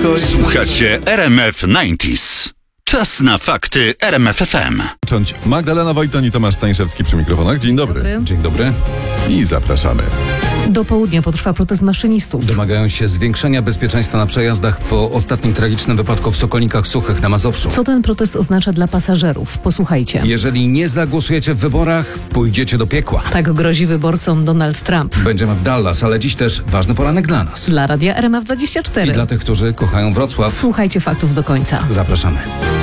Słuchacie RMF 90s. Czas na fakty RMF FM. Magdalena Wojton i Tomasz Staniszewski przy mikrofonach. Dzień dobry. Dzień dobry. I zapraszamy. Do południa potrwa protest maszynistów. Domagają się zwiększenia bezpieczeństwa na przejazdach po ostatnim tragicznym wypadku w Sokolnikach Suchych na Mazowszu. Co ten protest oznacza dla pasażerów? Posłuchajcie. Jeżeli nie zagłosujecie w wyborach, pójdziecie do piekła. Tak grozi wyborcom Donald Trump. Będziemy w Dallas, ale dziś też ważny poranek dla nas. Dla Radia RMF24. I dla tych, którzy kochają Wrocław. Słuchajcie faktów do końca. Zapraszamy.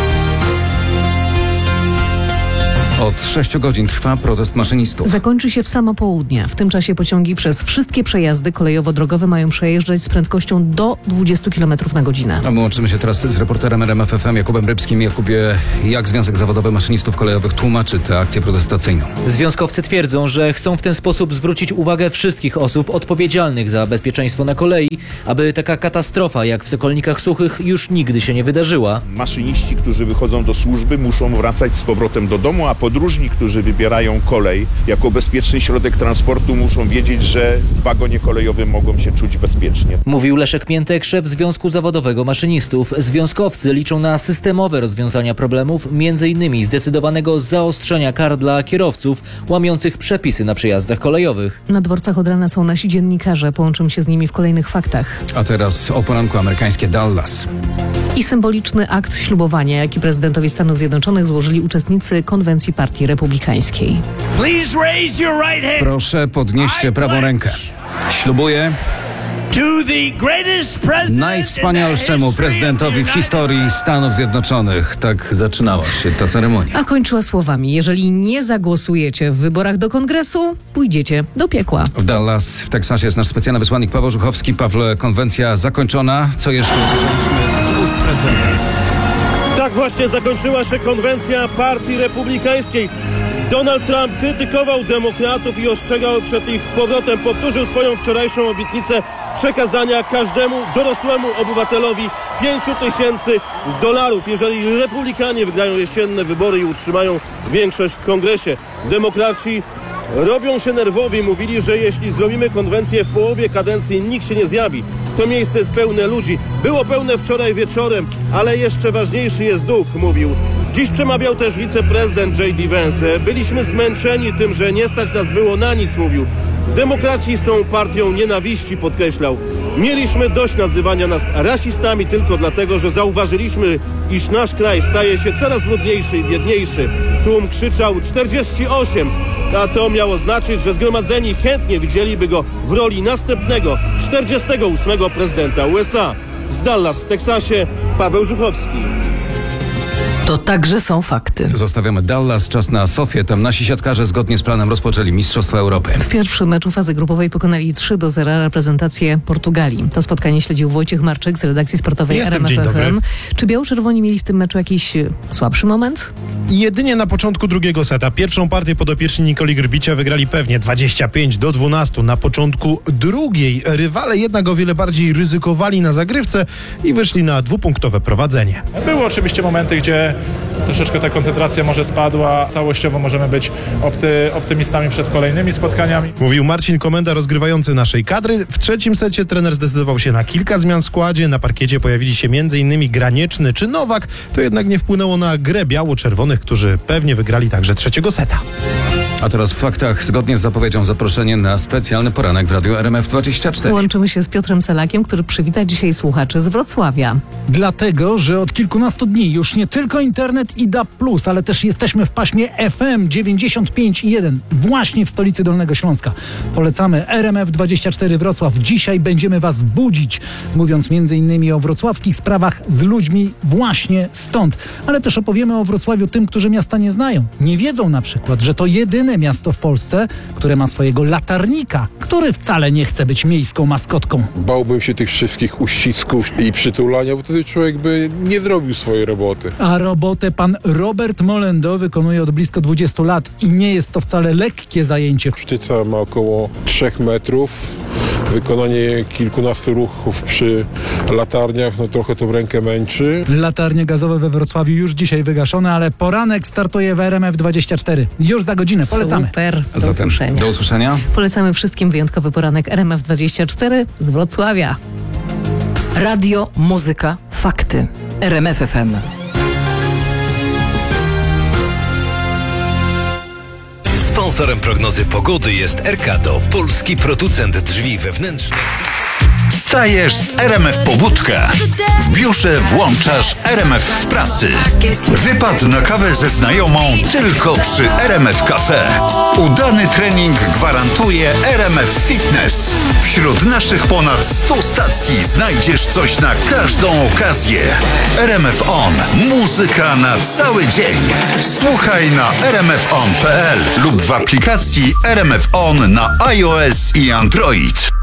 Od 6 godzin trwa protest maszynistów. Zakończy się w samo południe. W tym czasie pociągi przez wszystkie przejazdy kolejowo-drogowe mają przejeżdżać z prędkością do 20 km na godzinę. A my łączymy się teraz z reporterem RMF FM Jakubem Rybskim. Jakubie, jak Związek Zawodowy Maszynistów Kolejowych tłumaczy tę akcję protestacyjną? Związkowcy twierdzą, że chcą w ten sposób zwrócić uwagę wszystkich osób odpowiedzialnych za bezpieczeństwo na kolei, aby taka katastrofa jak w Sokolnikach Suchych już nigdy się nie wydarzyła. Maszyniści, którzy wychodzą do służby, muszą wracać z powrotem do domu, a podróżni, którzy wybierają kolej jako bezpieczny środek transportu, muszą wiedzieć, że w wagonie kolejowym mogą się czuć bezpiecznie. Mówił Leszek Piętek, szef Związku Zawodowego Maszynistów. Związkowcy liczą na systemowe rozwiązania problemów, m.in. zdecydowanego zaostrzenia kar dla kierowców łamiących przepisy na przejazdach kolejowych. Na dworcach od rana są nasi dziennikarze. Połączymy się z nimi w kolejnych faktach. A teraz o poranku amerykańskie Dallas. I symboliczny akt ślubowania, jaki prezydentowi Stanów Zjednoczonych złożyli uczestnicy konwencji Partii Republikańskiej. Proszę, podnieście prawą rękę. Ślubuję najwspanialszemu prezydentowi w historii Stanów Zjednoczonych. Tak zaczynała się ta ceremonia. A kończyła słowami: jeżeli nie zagłosujecie w wyborach do Kongresu, pójdziecie do piekła. W Dallas, w Teksasie jest nasz specjalny wysłannik Paweł Żuchowski. Pawle, konwencja zakończona. Co jeszcze usłyszeliśmy z ust prezydenta? Tak właśnie zakończyła się konwencja Partii Republikańskiej. Donald Trump krytykował demokratów i ostrzegał przed ich powrotem. Powtórzył swoją wczorajszą obietnicę przekazania każdemu dorosłemu obywatelowi $5,000. Jeżeli republikanie wygrają jesienne wybory i utrzymają większość w kongresie. Demokraci robią się nerwowi. Mówili, że jeśli zrobimy konwencję w połowie kadencji, nikt się nie zjawi. To miejsce jest pełne ludzi. Było pełne wczoraj wieczorem, ale jeszcze ważniejszy jest duch, mówił. Dziś przemawiał też wiceprezydent J.D. Vance. Byliśmy zmęczeni tym, że nie stać nas było na nic, mówił. Demokraci są partią nienawiści, podkreślał. Mieliśmy dość nazywania nas rasistami tylko dlatego, że zauważyliśmy, iż nasz kraj staje się coraz brudniejszy i biedniejszy. Tłum krzyczał 48, a to miało znaczyć, że zgromadzeni chętnie widzieliby go w roli następnego 48 prezydenta USA. Z Dallas w Teksasie Paweł Żuchowski. To także są fakty. Zostawiamy Dallas, czas na Sofię. Tam nasi siatkarze zgodnie z planem rozpoczęli Mistrzostwa Europy. W pierwszym meczu fazy grupowej pokonali 3-0 reprezentację Portugalii. To spotkanie śledził Wojciech Marczyk z redakcji sportowej RMF FM. Czy biało-czerwoni mieli w tym meczu jakiś słabszy moment? Jedynie na początku drugiego seta. Pierwszą partię podopieczni Nikoli Grbicia wygrali pewnie 25-12. Na początku drugiej rywale jednak o wiele bardziej ryzykowali na zagrywce i wyszli na dwupunktowe prowadzenie. Były oczywiście momenty, gdzie troszeczkę ta koncentracja może spadła. Całościowo możemy być optymistami przed kolejnymi spotkaniami. Mówił Marcin Komenda, rozgrywający naszej kadry. W trzecim secie trener zdecydował się na kilka zmian w składzie. Na parkiecie pojawili się m.in. Granieczny czy Nowak. To jednak nie wpłynęło na grę biało-czerwonych, którzy pewnie wygrali także trzeciego seta. A teraz w faktach, zgodnie z zapowiedzią, zaproszenie na specjalny poranek w Radiu RMF24. Łączymy się z Piotrem Selakiem, który przywita dzisiaj słuchaczy z Wrocławia. Dlatego, że od kilkunastu dni już nie tylko internet i DAB+, ale też jesteśmy w paśmie FM 95,1 właśnie w stolicy Dolnego Śląska. Polecamy RMF24 Wrocław. Dzisiaj będziemy was budzić, mówiąc m.in. o wrocławskich sprawach z ludźmi właśnie stąd. Ale też opowiemy o Wrocławiu tym, którzy miasta nie znają. Nie wiedzą na przykład, że to jedyne miasto w Polsce, które ma swojego latarnika, który wcale nie chce być miejską maskotką. Bałbym się tych wszystkich uścisków i przytulania, bo wtedy człowiek by nie zrobił swojej roboty. A robotę pan Robert Molendo wykonuje od blisko 20 lat i nie jest to wcale lekkie zajęcie. Sztyca ma około 3 metrów. Wykonanie kilkunastu ruchów przy latarniach, no trochę tą rękę męczy. Latarnie gazowe we Wrocławiu już dzisiaj wygaszone, ale poranek startuje w RMF24. Już za godzinę. Polecamy. Super. Do Zatem usłyszenia. do usłyszenia. Polecamy wszystkim wyjątkowy poranek RMF24 z Wrocławia. Radio, muzyka, fakty. RMF FM. Sponsorem prognozy pogody jest Erkado, polski producent drzwi wewnętrznych. Wstajesz z RMF Pobudka. W biurze włączasz RMF w pracy. Wypad na kawę ze znajomą tylko przy RMF Cafe. Udany trening gwarantuje RMF Fitness. Wśród naszych ponad 100 stacji znajdziesz coś na każdą okazję. RMF On. Muzyka na cały dzień. Słuchaj na rmfon.pl lub w aplikacji RMF On na iOS i Android.